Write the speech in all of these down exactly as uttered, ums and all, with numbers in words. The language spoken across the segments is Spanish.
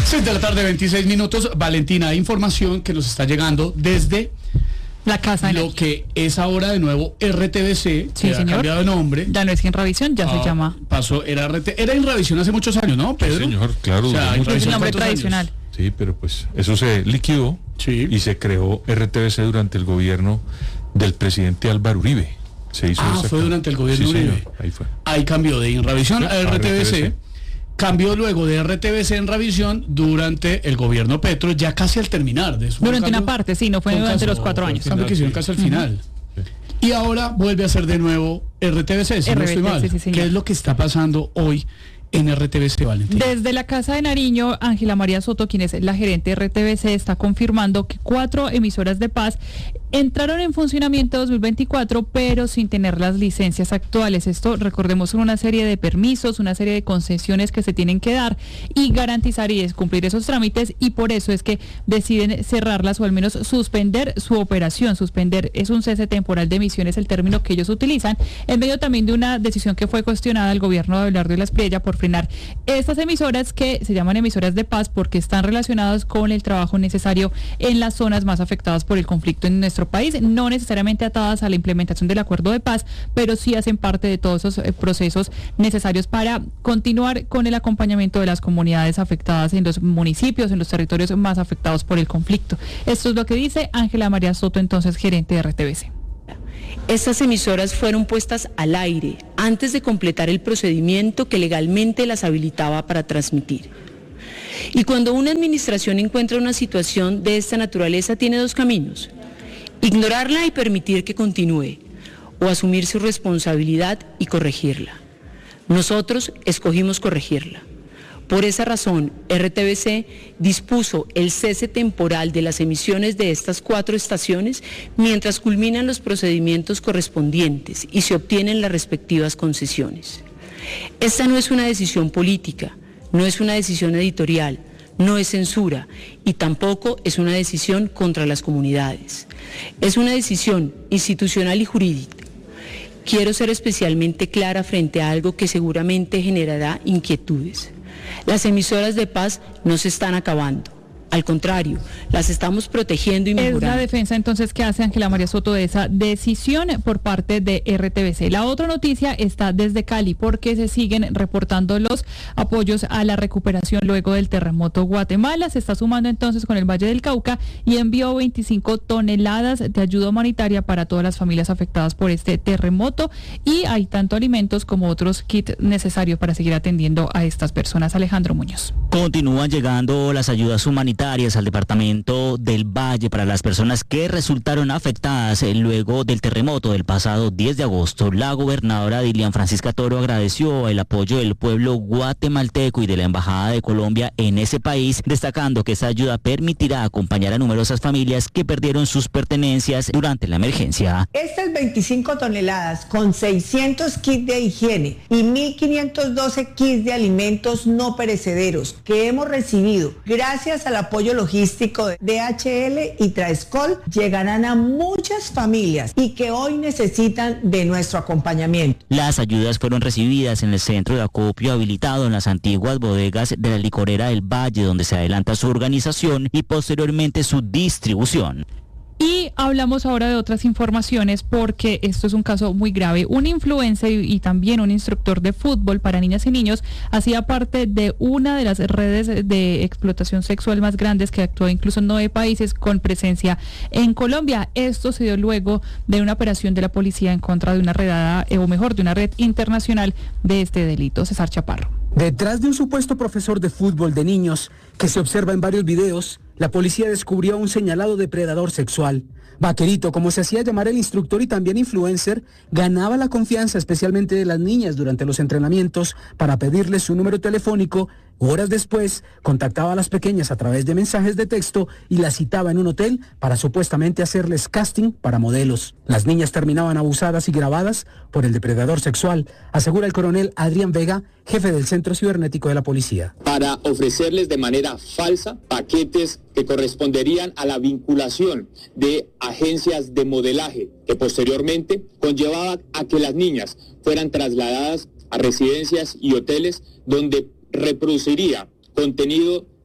seis de la tarde, veintiséis minutos. Valentina, hay información que nos está llegando desde la casa de lo Nariño, que es ahora de nuevo R T V C, sí, que señor. ha cambiado de nombre. Ya no es Inravisión, ya Ah, se llama. Pasó, era R T, era Inravisión hace muchos años, ¿no, Pedro? Sí, señor, claro. O sea, duró mucho Es el Inravisión, nombre ¿cuántos tradicional. años? Sí, pero pues eso se liquidó Sí. y se creó R T V C durante el gobierno del presidente Álvaro Uribe. Se hizo Ah, esa fue cam- durante el gobierno sí, Uribe. señor, ahí fue. Ahí cambió de Inravisión Sí, a a R T V C. R T V C. Cambió luego de R T V C en Ravisión durante el gobierno Petro, ya casi al terminar de eso. Durante una parte, sí, no fue Fue un durante caso- los cuatro fue años. al Cambio que hicieron casi al final. Y ahora vuelve a ser de nuevo R T V C, si no estoy R T V C, mal. sí, señor. ¿Qué es lo que está pasando hoy en R T V C, Valentina? Desde la Casa de Nariño, Ángela María Soto, quien es la gerente de R T V C, está confirmando que cuatro emisoras de paz entraron en funcionamiento dos mil veinticuatro, pero sin tener las licencias actuales. Esto, recordemos, son una serie de permisos, una serie de concesiones que se tienen que dar y garantizar y cumplir esos trámites, y por eso es que deciden cerrarlas o al menos suspender su operación. Suspender es un cese temporal de emisiones, el término que ellos utilizan, en medio también de una decisión que fue cuestionada al gobierno de Abelardo y Las Priella por frenar estas emisoras que se llaman emisoras de paz porque están relacionadas con el trabajo necesario en las zonas más afectadas por el conflicto en nuestro país, no necesariamente atadas a la implementación del acuerdo de paz, pero sí hacen parte de todos esos eh, procesos necesarios para continuar con el acompañamiento de las comunidades afectadas en los municipios, en los territorios más afectados por el conflicto. Esto es lo que dice Ángela María Soto, entonces gerente de R T V C. Estas emisoras fueron puestas al aire antes de completar el procedimiento que legalmente las habilitaba para transmitir. Y cuando una administración encuentra una situación de esta naturaleza, tiene dos caminos: ignorarla y permitir que continúe, o asumir su responsabilidad y corregirla. Nosotros escogimos corregirla. Por esa razón, R T V C dispuso el cese temporal de las emisiones de estas cuatro estaciones mientras culminan los procedimientos correspondientes y se obtienen las respectivas concesiones. Esta no es una decisión política, no es una decisión editorial, no es censura y tampoco es una decisión contra las comunidades. Es una decisión institucional y jurídica. Quiero ser especialmente clara frente a algo que seguramente generará inquietudes. Las emisoras de paz no se están acabando. Al contrario, las estamos protegiendo y mejorando. Es la defensa entonces que hace Ángela María Soto de esa decisión por parte de R T V C. La otra noticia está desde Cali porque se siguen reportando los apoyos a la recuperación luego del terremoto. Guatemala se está sumando entonces con el Valle del Cauca y envió veinticinco toneladas de ayuda humanitaria para todas las familias afectadas por este terremoto, y hay tanto alimentos como otros kits necesarios para seguir atendiendo a estas personas. Alejandro Muñoz. Continúan llegando las ayudas humanitarias al departamento del Valle para las personas que resultaron afectadas luego del terremoto del pasado diez de agosto. La gobernadora Dilian Francisca Toro agradeció el apoyo del pueblo guatemalteco y de la Embajada de Colombia en ese país, destacando que esta ayuda permitirá acompañar a numerosas familias que perdieron sus pertenencias durante la emergencia. Estas veinticinco toneladas con seiscientos kits de higiene y mil quinientos doce kits de alimentos no perecederos que hemos recibido gracias al apoyo logístico de D H L y Traescol llegarán a muchas familias y que hoy necesitan de nuestro acompañamiento. Las ayudas fueron recibidas en el centro de acopio habilitado en las antiguas bodegas de la licorera del Valle, donde se adelanta su organización y posteriormente su distribución. Y hablamos ahora de otras informaciones porque esto es un caso muy grave. Un influencer y, y también un instructor de fútbol para niñas y niños hacía parte de una de las redes de explotación sexual más grandes que actuó incluso en nueve países con presencia en Colombia. Esto se dio luego de una operación de la policía en contra de una redada, eh, o mejor, de una red internacional de este delito. César Chaparro. Detrás de un supuesto profesor de fútbol de niños que se observa en varios videos, la policía descubrió a un señalado depredador sexual. Vaquerito, como se hacía llamar el instructor y también influencer, ganaba la confianza especialmente de las niñas durante los entrenamientos para pedirles su número telefónico. Horas después, contactaba a las pequeñas a través de mensajes de texto y las citaba en un hotel para supuestamente hacerles casting para modelos. Las niñas terminaban abusadas y grabadas por el depredador sexual, asegura el coronel Adrián Vega, jefe del Centro Cibernético de la Policía. Para ofrecerles de manera falsa paquetes que corresponderían a la vinculación de agencias de modelaje, que posteriormente conllevaba a que las niñas fueran trasladadas a residencias y hoteles donde reproduciría contenido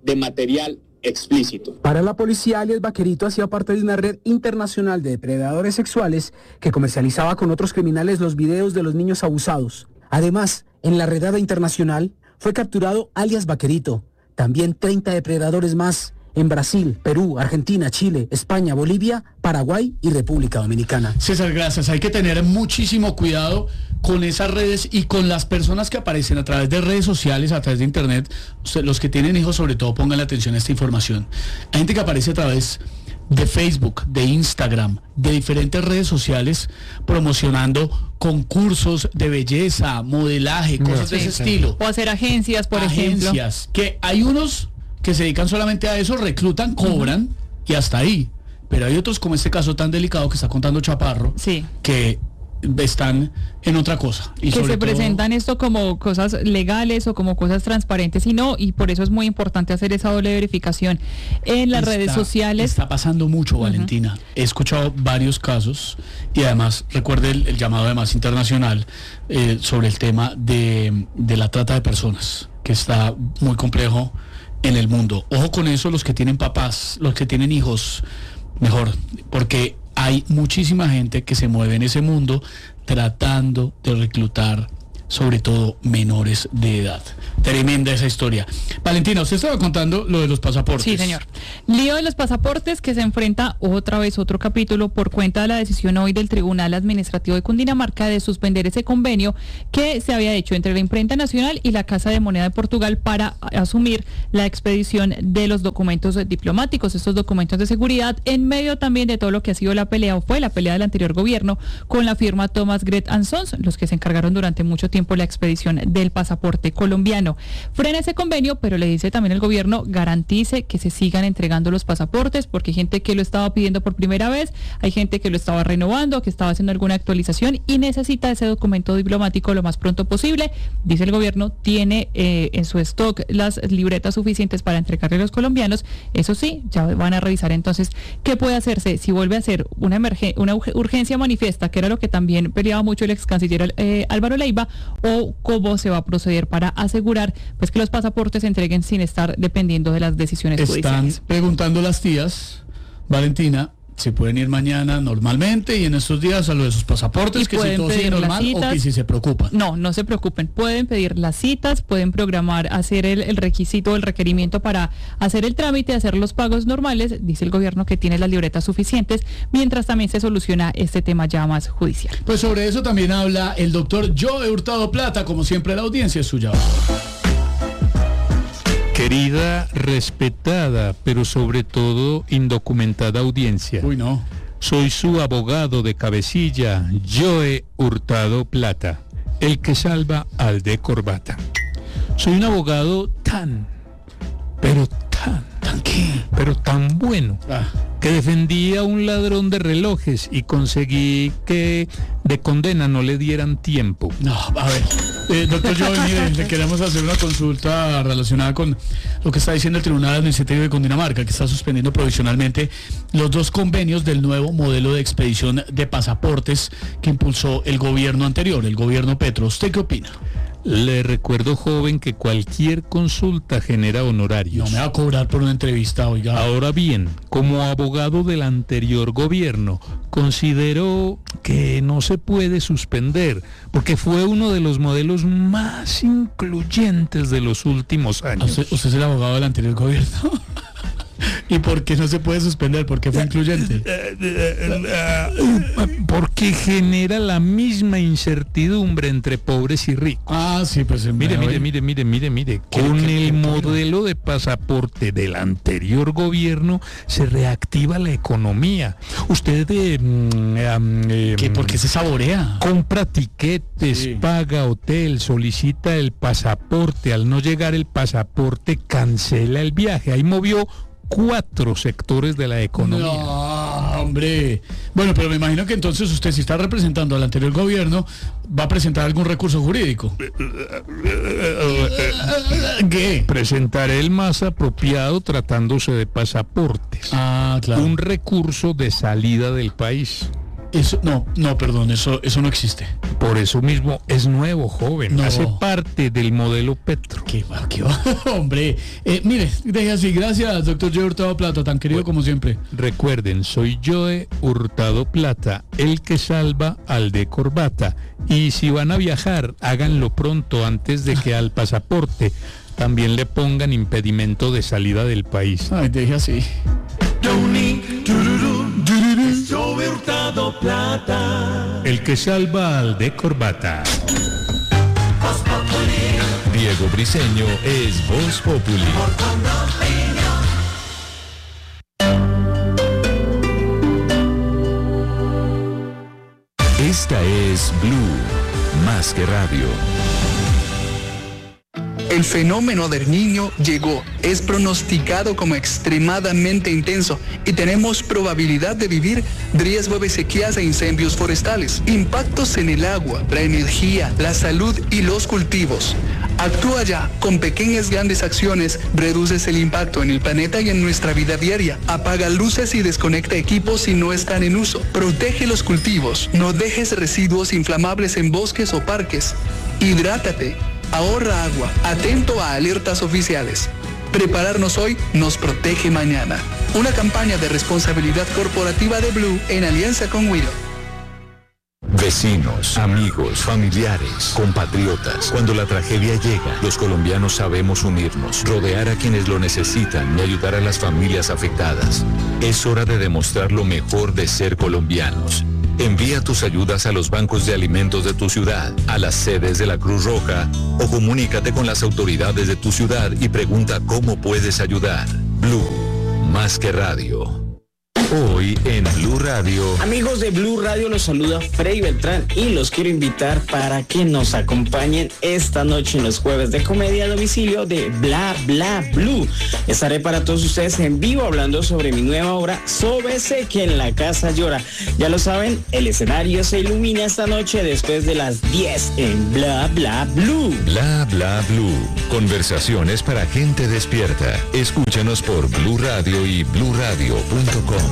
de material explícito. Para la policía, alias Vaquerito hacía parte de una red internacional de depredadores sexuales que comercializaba con otros criminales los videos de los niños abusados. Además, en la redada internacional fue capturado alias Vaquerito, también treinta depredadores más en Brasil, Perú, Argentina, Chile, España, Bolivia, Paraguay y República Dominicana. César, gracias. Hay que tener muchísimo cuidado con esas redes y con las personas que aparecen a través de redes sociales, a través de internet. Usted, los que tienen hijos, sobre todo, pongan la atención a esta información. Hay gente que aparece a través de Facebook, de Instagram, de diferentes redes sociales, promocionando concursos de belleza, modelaje, cosas sí, de ese sí. estilo. O hacer agencias, por ejemplo. Agencias, que hay unos que se dedican solamente a eso, reclutan, cobran uh-huh. y hasta ahí. Pero hay otros, como este caso tan delicado que está contando Chaparro, sí. que están en otra cosa. Y que sobre se todo, presentan esto como cosas legales o como cosas transparentes y no, y por eso es muy importante hacer esa doble verificación en las está, redes sociales. Está pasando mucho, uh-huh. Valentina. He escuchado varios casos y además recuerde el, el llamado además internacional eh, sobre el tema de, de la trata de personas, que está muy complejo en el mundo. Ojo con eso, los que tienen papás, los que tienen hijos, mejor, porque hay muchísima gente que se mueve en ese mundo tratando de reclutar sobre todo menores de edad. Tremenda esa historia. Valentina, usted estaba contando lo de los pasaportes. Sí, señor. Lío de los pasaportes que se enfrenta otra vez otro capítulo por cuenta de la decisión hoy del Tribunal Administrativo de Cundinamarca de suspender ese convenio que se había hecho entre la Imprenta Nacional y la Casa de Moneda de Portugal para asumir la expedición de los documentos diplomáticos, estos documentos de seguridad, en medio también de todo lo que ha sido la pelea o fue la pelea del anterior gobierno con la firma Thomas Gret and Sons, los que se encargaron durante mucho tiempo la expedición del pasaporte colombiano. Frena ese convenio, pero le dice también el gobierno, garantice que se sigan entregando los pasaportes, porque hay gente que lo estaba pidiendo por primera vez, hay gente que lo estaba renovando, que estaba haciendo alguna actualización y necesita ese documento diplomático lo más pronto posible. Dice el gobierno, tiene eh, en su stock las libretas suficientes para entregarle a los colombianos. Eso sí, ya van a revisar entonces qué puede hacerse si vuelve a ser una, emergen- una urgencia manifiesta, que era lo que también peleaba mucho el ex canciller eh, Álvaro Leiva, o cómo se va a proceder para asegurar pues que los pasaportes se entreguen sin estar dependiendo de las decisiones Están judiciales. Están preguntando las tías, Valentina, si pueden ir mañana normalmente y en estos días a lo de sus pasaportes, y que si todo sigue normal citas, o que si se preocupan. No, no se preocupen. Pueden pedir las citas, pueden programar, hacer el, el requisito, el requerimiento para hacer el trámite, hacer los pagos normales. Dice el gobierno que tiene las libretas suficientes, mientras también se soluciona este tema ya más judicial. Pues sobre eso también habla el doctor Joe Hurtado Plata, como siempre la audiencia es suya. Querida, respetada, pero sobre todo indocumentada audiencia. Uy, no. Soy su abogado de cabecilla, Joe Hurtado Plata, el que salva al de corbata. Soy un abogado tan, pero tan, ¿tan qué? Pero tan bueno, ah. que defendí a un ladrón de relojes y conseguí que de condena no le dieran tiempo. No, a ver, eh, doctor Joe, mire, le queremos hacer una consulta relacionada con lo que está diciendo el Tribunal Administrativo de Cundinamarca, que está suspendiendo provisionalmente los dos convenios del nuevo modelo de expedición de pasaportes que impulsó el gobierno anterior, el gobierno Petro. ¿Usted qué opina? Le recuerdo, joven, que cualquier consulta genera honorarios. No me va a cobrar por una entrevista, oiga. Ahora bien, como abogado del anterior gobierno, considero que no se puede suspender, porque fue uno de los modelos más incluyentes de los últimos años. ¿Usted, usted es el abogado del anterior gobierno? ¿Y por qué no se puede suspender? ¿Por qué fue incluyente? Porque genera la misma incertidumbre entre pobres y ricos. Ah, sí, pues mire, mire, mire, mire, mire, mire. Con el modelo de pasaporte del anterior gobierno se reactiva la economía. Usted eh, eh, ¿Qué? ¿Por qué se saborea? Compra tiquetes, sí. Paga hotel, solicita el pasaporte. Al no llegar el pasaporte, cancela el viaje. Ahí movió cuatro sectores de la economía. No, hombre. Bueno, pero me imagino que entonces usted, si está representando al anterior gobierno, va a presentar algún recurso jurídico. ¿Qué? Presentaré el más apropiado tratándose de pasaportes. Ah, claro. Un recurso de salida del país. Eso, no, no, perdón, eso, eso no existe. Por eso mismo es nuevo, joven. No. Hace parte del modelo Petro. Qué va, qué va, hombre. Eh, mire, deje así, gracias, doctor Joe Hurtado Plata, tan querido bueno, como siempre. Recuerden, soy Joe Hurtado Plata, el que salva al de corbata. Y si van a viajar, háganlo pronto antes de que al pasaporte también le pongan impedimento de salida del país. Ay, deje así. Joe Hurtado Plata, el que salva al de corbata. Diego Briseño es Voz Populi. Esta es Blue, más que radio. El fenómeno del Niño llegó, es pronosticado como extremadamente intenso y tenemos probabilidad de vivir riesgo de sequías e incendios forestales, impactos en el agua, la energía, la salud y los cultivos. Actúa ya, con pequeñas grandes acciones, reduces el impacto en el planeta y en nuestra vida diaria. Apaga luces y desconecta equipos si no están en uso. Protege los cultivos, no dejes residuos inflamables en bosques o parques. Hidrátate. Ahorra agua, atento a alertas oficiales. Prepararnos hoy nos protege mañana. Una campaña de responsabilidad corporativa de Blue en alianza con Willow. Vecinos, amigos, familiares, compatriotas. Cuando la tragedia llega, los colombianos sabemos unirnos, rodear a quienes lo necesitan y ayudar a las familias afectadas. Es hora de demostrar lo mejor de ser colombianos. Envía tus ayudas a los bancos de alimentos de tu ciudad, a las sedes de la Cruz Roja o comunícate con las autoridades de tu ciudad y pregunta cómo puedes ayudar. Blue, más que radio. Hoy en Blue Radio. Amigos de Blue Radio, los saluda Freddy Beltrán y los quiero invitar para que nos acompañen esta noche en los jueves de comedia a domicilio de Bla Bla Blue. Estaré para todos ustedes en vivo hablando sobre mi nueva obra Sóbese que en la casa llora. Ya lo saben, el escenario se ilumina esta noche después de las diez en Bla Bla Blue. Bla Bla Blue. Conversaciones para gente despierta. Escúchanos por Blue Radio y blue radio punto com.